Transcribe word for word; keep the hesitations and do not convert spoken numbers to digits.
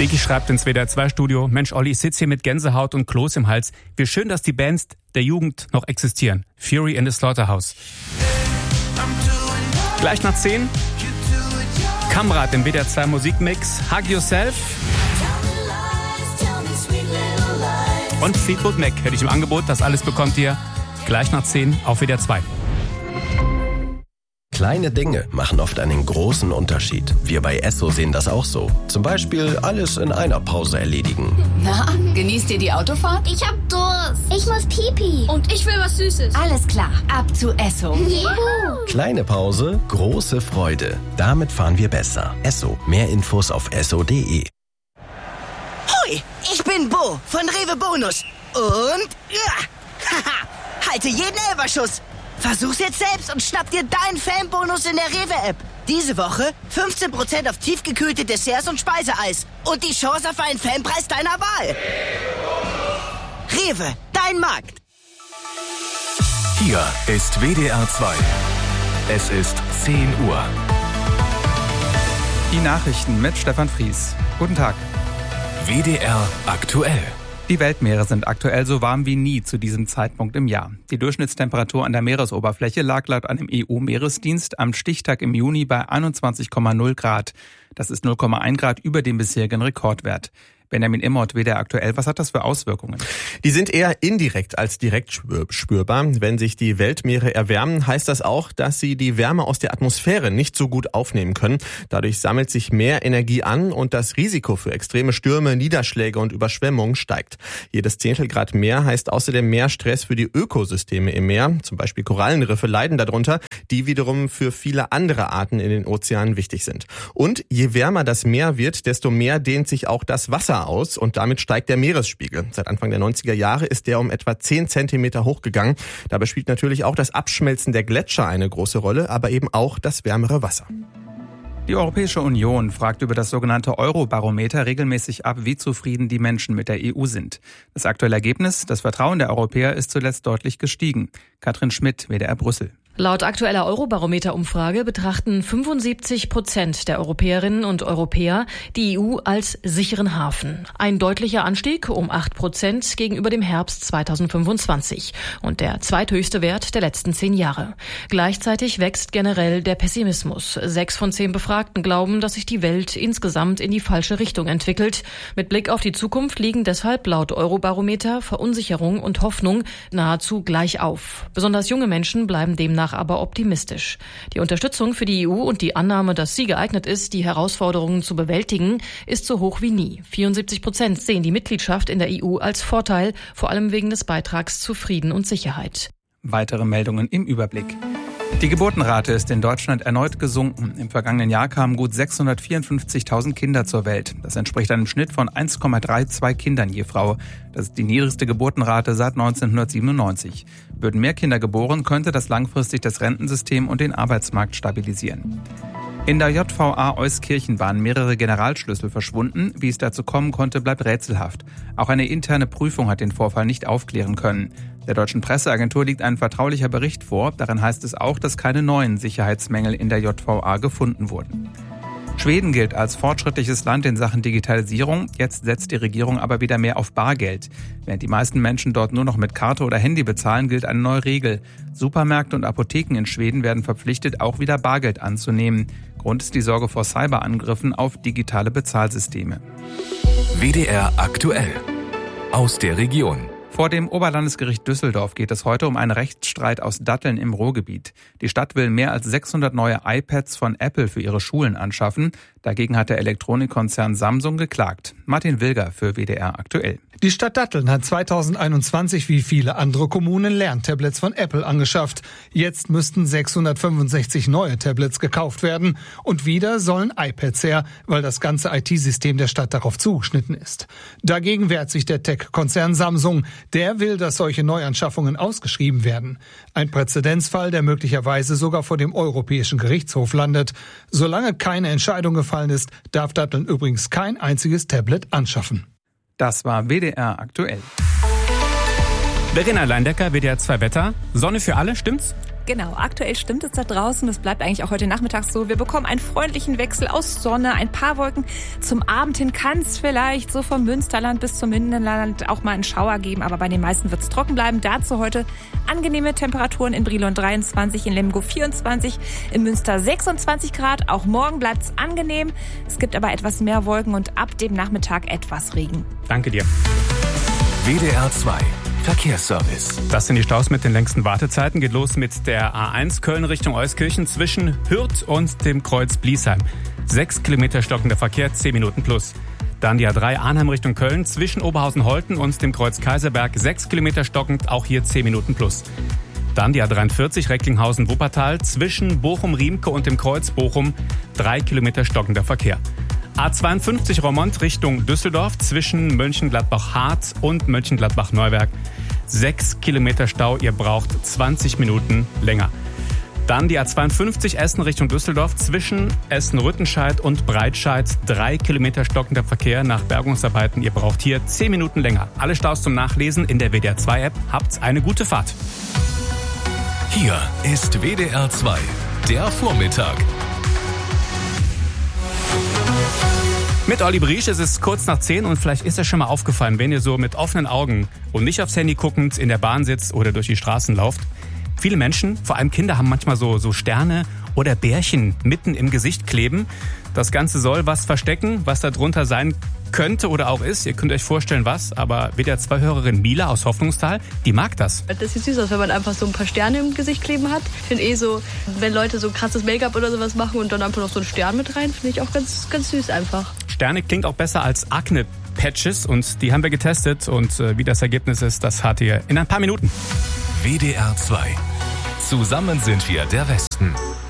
Vicky schreibt ins W D R zwei Studio, Mensch Olli, ich sitze hier mit Gänsehaut und Kloß im Hals. Wie schön, dass die Bands der Jugend noch existieren. Fury in the Slaughterhouse. Gleich nach zehn, Kamrat im W D R zwei Musikmix, Hug Yourself. Und Fleetwood Mac hätte ich im Angebot. Das alles bekommt ihr gleich nach zehn auf W D R zwei. Kleine Dinge machen oft einen großen Unterschied. Wir bei Esso sehen das auch so. Zum Beispiel alles in einer Pause erledigen. Na, genießt ihr die Autofahrt? Ich hab Durst. Ich muss Pipi. Und ich will was Süßes. Alles klar, ab zu Esso. Juhu. Kleine Pause, große Freude. Damit fahren wir besser. Esso. Mehr Infos auf esso punkt de. Hoi, ich bin Bo von Rewe Bonus. Und ja, haha, halte jeden Elferschuss. Versuch's jetzt selbst und schnapp dir deinen Fanbonus in der Rewe-App. Diese Woche fünfzehn Prozent auf tiefgekühlte Desserts und Speiseeis. Und die Chance auf einen Fanpreis deiner Wahl. Rewe, dein Markt. Hier ist W D R zwei. Es ist zehn Uhr. Die Nachrichten mit Stefan Fries. Guten Tag. W D R aktuell. Die Weltmeere sind aktuell so warm wie nie zu diesem Zeitpunkt im Jahr. Die Durchschnittstemperatur an der Meeresoberfläche lag laut einem E U-Meeresdienst am Stichtag im Juni bei einundzwanzig Komma null Grad. Das ist null Komma eins Grad über dem bisherigen Rekordwert. Benjamin Immert, W D R aktuell, was hat das für Auswirkungen? Die sind eher indirekt als direkt spürbar. Wenn sich die Weltmeere erwärmen, heißt das auch, dass sie die Wärme aus der Atmosphäre nicht so gut aufnehmen können. Dadurch sammelt sich mehr Energie an und das Risiko für extreme Stürme, Niederschläge und Überschwemmungen steigt. Jedes Zehntelgrad mehr heißt außerdem mehr Stress für die Ökosysteme im Meer. Zum Beispiel Korallenriffe leiden darunter, die wiederum für viele andere Arten in den Ozeanen wichtig sind. Und je wärmer das Meer wird, desto mehr dehnt sich auch das Wasser aus und damit steigt der Meeresspiegel. Seit Anfang der neunziger Jahre ist der um etwa zehn Zentimeter hochgegangen. Dabei spielt natürlich auch das Abschmelzen der Gletscher eine große Rolle, aber eben auch das wärmere Wasser. Die Europäische Union fragt über das sogenannte Euro-Barometer regelmäßig ab, wie zufrieden die Menschen mit der E U sind. Das aktuelle Ergebnis, das Vertrauen der Europäer ist zuletzt deutlich gestiegen. Katrin Schmidt, W D R Brüssel. Laut aktueller Eurobarometer-Umfrage betrachten fünfundsiebzig Prozent der Europäerinnen und Europäer die E U als sicheren Hafen. Ein deutlicher Anstieg um acht Prozent gegenüber dem Herbst zweitausendfünfundzwanzig und der zweithöchste Wert der letzten zehn Jahre. Gleichzeitig wächst generell der Pessimismus. Sechs von zehn Befragten glauben, dass sich die Welt insgesamt in die falsche Richtung entwickelt. Mit Blick auf die Zukunft liegen deshalb laut Eurobarometer Verunsicherung und Hoffnung nahezu gleich auf. Besonders junge Menschen bleiben demnach aber optimistisch. Die Unterstützung für die E U und die Annahme, dass sie geeignet ist, die Herausforderungen zu bewältigen, ist so hoch wie nie. vierundsiebzig Prozent sehen die Mitgliedschaft in der E U als Vorteil, vor allem wegen des Beitrags zu Frieden und Sicherheit. Weitere Meldungen im Überblick. Die Geburtenrate ist in Deutschland erneut gesunken. Im vergangenen Jahr kamen gut sechshundertvierundfünfzigtausend Kinder zur Welt. Das entspricht einem Schnitt von eins Komma zweiunddreißig Kindern je Frau. Das ist die niedrigste Geburtenrate seit neunzehnhundertsiebenundneunzig. Würden mehr Kinder geboren, könnte das langfristig das Rentensystem und den Arbeitsmarkt stabilisieren. In der J V A Euskirchen waren mehrere Generalschlüssel verschwunden. Wie es dazu kommen konnte, bleibt rätselhaft. Auch eine interne Prüfung hat den Vorfall nicht aufklären können. Der deutschen Presseagentur liegt ein vertraulicher Bericht vor. Darin heißt es auch, dass keine neuen Sicherheitsmängel in der J V A gefunden wurden. Schweden gilt als fortschrittliches Land in Sachen Digitalisierung. Jetzt setzt die Regierung aber wieder mehr auf Bargeld. Während die meisten Menschen dort nur noch mit Karte oder Handy bezahlen, gilt eine neue Regel. Supermärkte und Apotheken in Schweden werden verpflichtet, auch wieder Bargeld anzunehmen. Grund ist die Sorge vor Cyberangriffen auf digitale Bezahlsysteme. W D R aktuell. Aus der Region. Vor dem Oberlandesgericht Düsseldorf geht es heute um einen Rechtsstreit aus Datteln im Ruhrgebiet. Die Stadt will mehr als sechshundert neue iPads von Apple für ihre Schulen anschaffen. Dagegen hat der Elektronikkonzern Samsung geklagt. Martin Wilger für W D R aktuell. Die Stadt Datteln hat zweitausendeinundzwanzig wie viele andere Kommunen Lerntablets von Apple angeschafft. Jetzt müssten sechshundertfünfundsechzig neue Tablets gekauft werden. Und wieder sollen iPads her, weil das ganze I T-System der Stadt darauf zugeschnitten ist. Dagegen wehrt sich der Tech-Konzern Samsung. Der will, dass solche Neuanschaffungen ausgeschrieben werden. Ein Präzedenzfall, der möglicherweise sogar vor dem Europäischen Gerichtshof landet. Solange keine Entscheidung gefallen ist, darf Datteln übrigens kein einziges Tablet anschaffen. Das war W D R aktuell. Verena Leindecker, W D R zwei Wetter. Sonne für alle, stimmt's? Genau, aktuell stimmt es da draußen. Das bleibt eigentlich auch heute Nachmittag so. Wir bekommen einen freundlichen Wechsel aus Sonne, ein paar Wolken. Zum Abend hin kann es vielleicht so vom Münsterland bis zum Hinterland auch mal einen Schauer geben. Aber bei den meisten wird es trocken bleiben. Dazu heute angenehme Temperaturen in Brilon dreiundzwanzig, in Lemgo vierundzwanzig, in Münster sechsundzwanzig Grad. Auch morgen bleibt es angenehm. Es gibt aber etwas mehr Wolken und ab dem Nachmittag etwas Regen. Danke dir. W D R zwei Verkehrsservice. Das sind die Staus mit den längsten Wartezeiten. Geht los mit der A eins Köln Richtung Euskirchen zwischen Hürth und dem Kreuz Bliesheim. Sechs Kilometer stockender Verkehr, zehn Minuten plus. Dann die A drei Arnhem Richtung Köln zwischen Oberhausen-Holten und dem Kreuz Kaiserberg. Sechs Kilometer stockend, auch hier zehn Minuten plus. Dann die A dreiundvierzig Recklinghausen-Wuppertal zwischen Bochum-Riemke und dem Kreuz Bochum. Drei Kilometer stockender Verkehr. A zweiundfünfzig Roermond Richtung Düsseldorf zwischen Mönchengladbach-Hart und Mönchengladbach-Neuwerk. Sechs Kilometer Stau, ihr braucht zwanzig Minuten länger. Dann die A zweiundfünfzig Essen Richtung Düsseldorf zwischen Essen-Rüttenscheid und Breitscheid. Drei Kilometer stockender Verkehr nach Bergungsarbeiten. Ihr braucht hier zehn Minuten länger. Alle Staus zum Nachlesen in der W D R zwei App. Habt eine gute Fahrt. Hier ist W D R zwei, der Vormittag. Mit Olli Briesch, es ist kurz nach zehn und vielleicht ist es schon mal aufgefallen, wenn ihr so mit offenen Augen und nicht aufs Handy guckend in der Bahn sitzt oder durch die Straßen lauft. Viele Menschen, vor allem Kinder, haben manchmal so, so Sterne oder Bärchen mitten im Gesicht kleben. Das Ganze soll was verstecken, was da drunter sein könnte oder auch ist. Ihr könnt euch vorstellen, was. Aber W D R zwei Hörerin Mila aus Hoffnungstal, die mag das. Das sieht süß aus, wenn man einfach so ein paar Sterne im Gesicht kleben hat. Ich finde eh so, wenn Leute so krasses Make-up oder sowas machen und dann einfach noch so einen Stern mit rein, finde ich auch ganz, ganz süß einfach. Sterne klingt auch besser als Akne-Patches und die haben wir getestet. Und äh, wie das Ergebnis ist, das hört ihr in ein paar Minuten. W D R zwei. Zusammen sind wir der Westen.